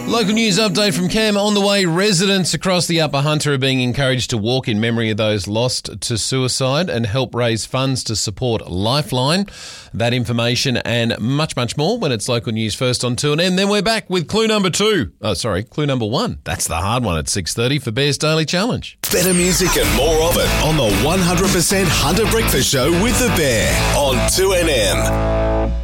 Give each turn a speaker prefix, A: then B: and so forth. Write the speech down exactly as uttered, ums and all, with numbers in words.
A: Local news update from Cam on the way. Residents across the Upper Hunter are being encouraged to walk in memory of those lost to suicide and help raise funds to support Lifeline. That information and much, much more when it's local news first on two N M. Then we're back with clue number two. Oh, sorry, clue number one. That's the hard one at six thirty for Bear's Daily Challenge.
B: Better music and more of it on the one hundred percent Hunter Breakfast Show with the Bear on two N M.